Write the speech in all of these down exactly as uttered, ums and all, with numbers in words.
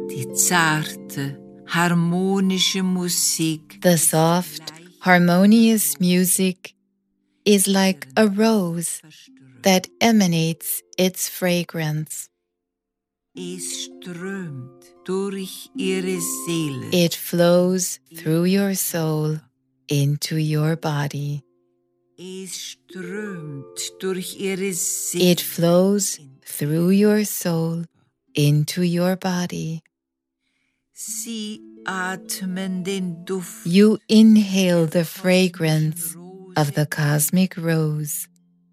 Die zarte, harmonische Musik. The soft, harmonious music is like a rose that emanates its fragrance. Es strömt durch ihre Seele. It flows through your soul into your body. Es strömt durch ihre Seele. It flows through your soul into your body. Sie atmen den Duft. You inhale the fragrance of the cosmic rose.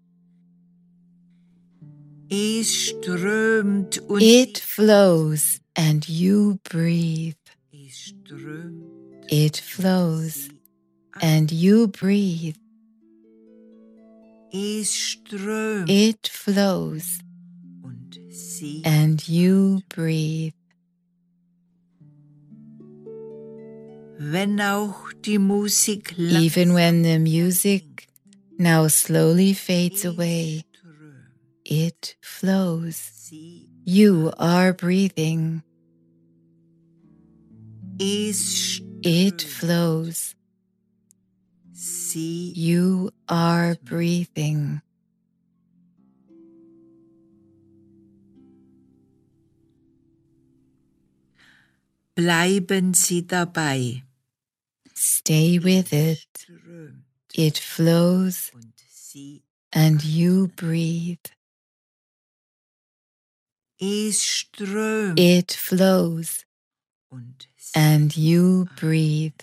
Es strömt und It flows and you breathe. es strömt. It flows and you breathe. Es strömt It flows und sie and you breathe. Wenn auch die Musik Even when the music now slowly fades away, it flows. You are breathing. Es It flows. Sie You are breathing. Bleiben Sie dabei. Stay with it. Strömt It flows und sie and you breathe. Es strömt It flows und sie and you breathe.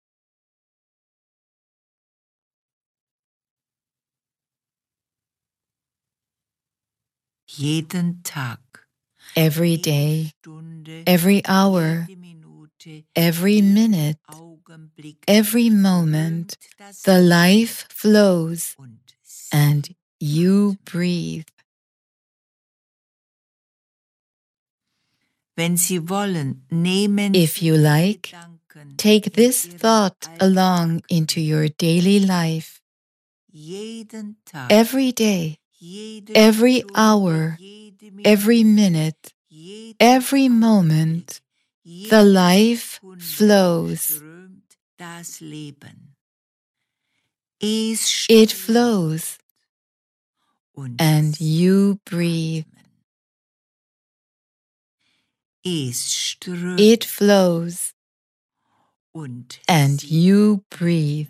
jeden Tag, Every jede day, Stunde, every hour, jede Minute, every jeden minute, Augenblick every moment, strömt das the Leben life flows und sie and you breathe. Wenn Sie wollen, nehmen If Sie you die like, Gedanken take in this Ihren thought Alltag along into your daily life. jeden Tag, Every day, jede every Stunde, hour, jede every Minute, minute, jeden every Augenblick, moment, jede the life Sekunde flows. strömt das Leben. Es It strömt flows und and Sie you breathe. atmen. Es strömt It flows und and Sie you breathe.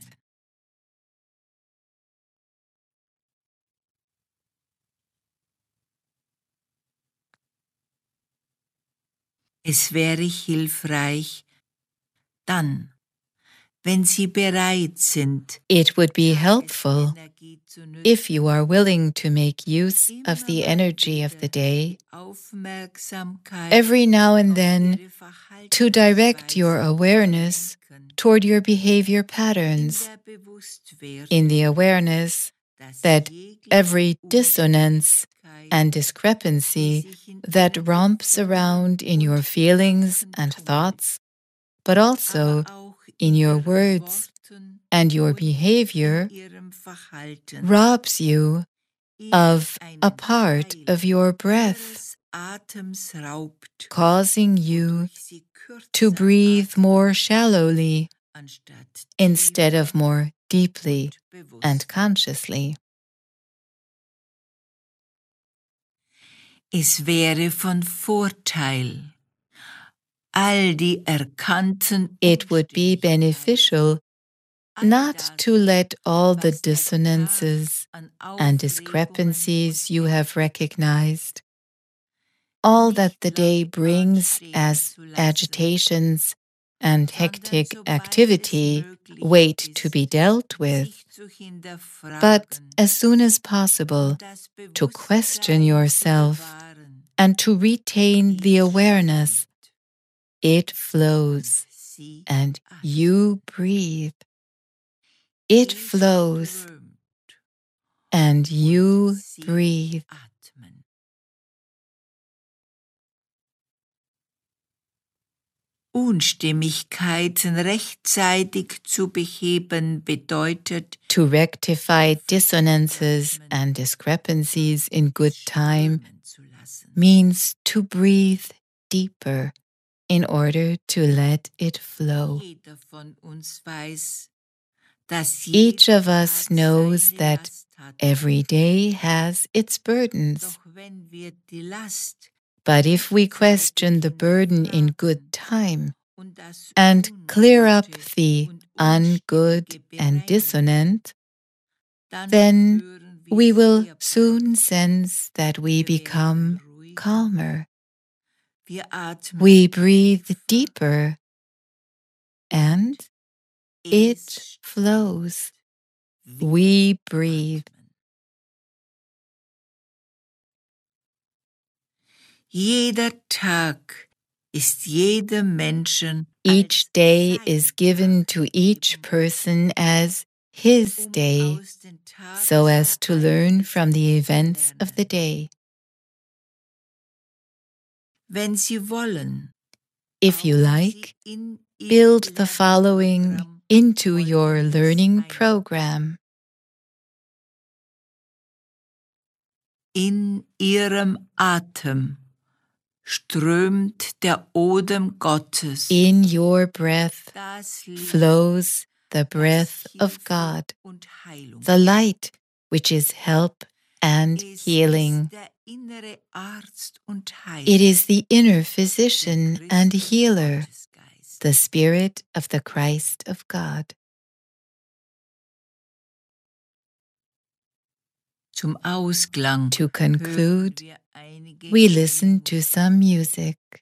Es wäre hilfreich, dann, wenn Sie bereit sind, It would be helpful Tagesenergie zu if you nutzen, are willing to make use of immer the mal energy of the wieder day, die Aufmerksamkeit every now and auf then, Ihre to direct your Verhaltensweisen awareness lenken, toward your behavior in patterns, der Bewusstwerdung, in the awareness dass that jegliche every dissonance Unstimmigkeit, and die discrepancy sich in that Ihren romps Gefühlen around in your und feelings Gedanken and tut, thoughts, but aber also auch in in your Ihren words Worten and your und behavior, in Ihrem Verhalten, robs you Ihnen of a einen part Teil of your breath, Ihres Atems raubt, causing you wodurch Sie to kürzer breathe atmen, more shallowly anstatt instead of tiefer more deeply und bewusster. and consciously. Es wäre von Vorteil, all die erkannten It would be Unstimmigkeiten, beneficial all not das, to let all the was der Tag dissonances an and Aufregungen discrepancies und you have Ängsten recognized, all that nicht the day lange brings anstehen as zu lassen, agitations and sondern hectic sobald es activity möglich wait to ist, be dealt with, sich zu hinterfragen but as soon as possible und das to question Bewusstsein zu yourself bewahren. and to retain the awareness. It flows Sie and atmen. you breathe. It Es flows strömt and you und Sie breathe. atmen. Unstimmigkeiten rechtzeitig zu beheben bedeutet, To rectify dissonances and discrepancies in good time strömen zu lassen. means to breathe deeper in order to let it flow. Jeder von uns weiß, dass Each jeder of us Tag knows seine that Last hat. every day has its burdens. Doch wenn wir die Last But if we question the burden in good time and clear up the ungood and dissonant, then we will soon sense that we become calmer. We breathe deeper and it flows. We breathe. Jeder Tag ist jedem Menschen Each day is given to each person as his day, so as to learn from the events of the day. Wenn Sie wollen, If you like, build the following into your learning program. In Ihrem Atem strömt der Odem Gottes. In your breath flows the breath of God, the light which is help and healing. It is the inner physician and healer, the Spirit of the Christ of God. Zum Ausklang To conclude, we listen to some music.